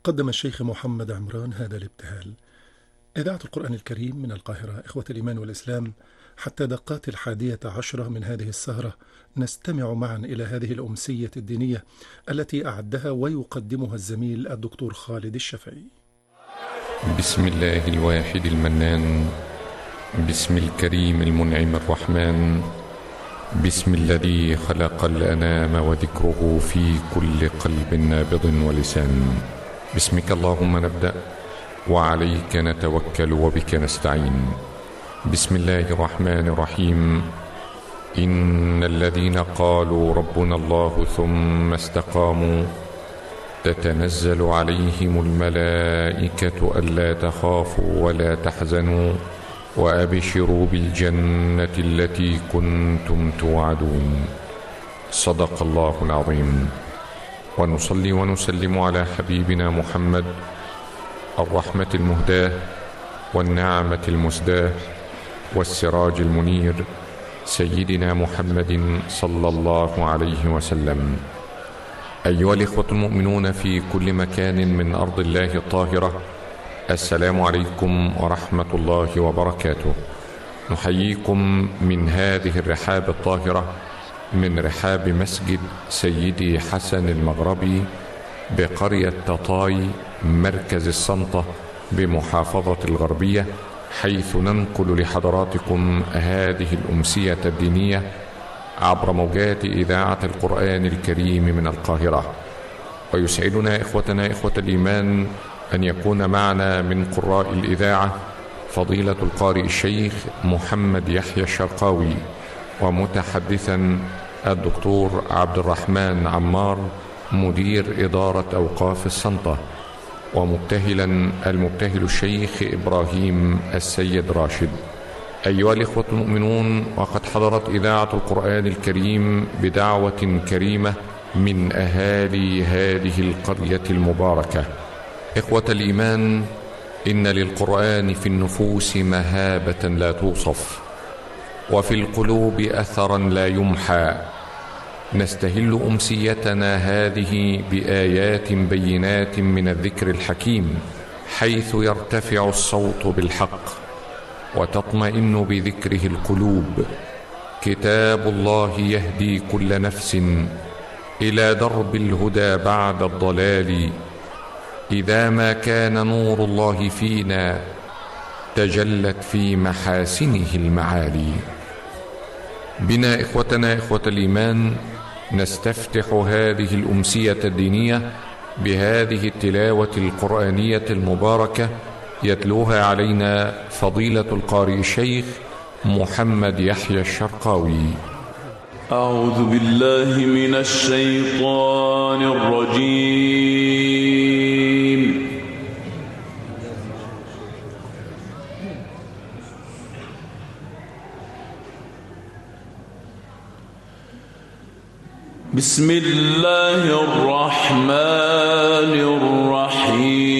قدم الشيخ محمد عمران هذا الابتهال. إذاعة القرآن الكريم من القاهرة، إخوة الإيمان والإسلام، حتى دقات 11:10 من هذه السهرة نستمع معا إلى هذه الأمسية الدينية التي أعدها ويقدمها الزميل الدكتور خالد الشافعي. بسم الله الواحد المنان، بسم الكريم المنعم الرحمن، بسم الذي خلق الأنام وذكره في كل قلب نابض ولسان. باسمك اللهم نبدأ وعليك نتوكل وبك نستعين. بسم الله الرحمن الرحيم. إن الذين قالوا ربنا الله ثم استقاموا تتنزل عليهم الملائكة ألا تخافوا ولا تحزنوا وأبشروا بالجنة التي كنتم توعدون. صدق الله العظيم. ونصلي ونسلم على حبيبنا محمد، الرحمة المهداة والنعمة المسداة والسراج المنير، سيدنا محمد صلى الله عليه وسلم. أيها الإخوة المؤمنون في كل مكان من أرض الله الطاهرة، السلام عليكم ورحمة الله وبركاته. نحييكم من هذه الرحاب الطاهرة، من رحاب مسجد سيدي حسن المغربي بقرية تطاي مركز السنطة بمحافظة الغربية، حيث ننقل لحضراتكم هذه الأمسية الدينية عبر موجات إذاعة القرآن الكريم من القاهرة. ويسعدنا إخوتنا إخوة الإيمان أن يكون معنا من قراء الإذاعة فضيلة القارئ الشيخ محمد يحيى الشرقاوي، ومتحدثا الدكتور عبد الرحمن عمار مدير إدارة أوقاف السنطة، ومبتهلا المبتهل الشيخ إبراهيم السيد راشد. أيها الإخوة المؤمنون، وقد حضرت إذاعة القرآن الكريم بدعوة كريمة من أهالي هذه القرية المباركة. إخوة الإيمان، إن للقرآن في النفوس مهابة لا توصف، وفي القلوب أثرا لا يمحى. نستهل أمسيتنا هذه بآيات بينات من الذكر الحكيم، حيث يرتفع الصوت بالحق وتطمئن بذكره القلوب. كتاب الله يهدي كل نفس إلى درب الهدى بعد الضلال. إذا ما كان نور الله فينا تجلت في محاسنه المعالي. بنا إخوتنا إخوة الإيمان نستفتح هذه الأمسية الدينية بهذه التلاوة القرآنية المباركة، يتلوها علينا فضيلة القارئ الشيخ محمد يحيى الشرقاوي. أعوذ بالله من الشيطان الرجيم. بسم الله الرحمن الرحيم.